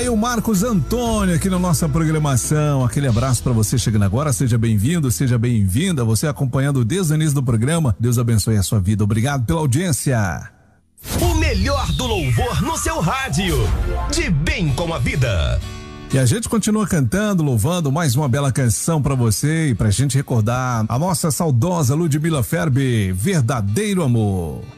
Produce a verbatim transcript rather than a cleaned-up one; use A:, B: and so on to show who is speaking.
A: aí o Marcos Antônio aqui na nossa programação. Aquele abraço para você chegando agora. Seja bem-vindo, seja bem-vinda. Você acompanhando desde o início do programa. Deus abençoe a sua vida. Obrigado pela audiência.
B: O melhor do louvor no seu rádio. De bem com a vida.
A: E a gente continua cantando, louvando mais uma bela canção pra você e pra gente recordar a nossa saudosa Ludmila Ferber, Verdadeiro Amor.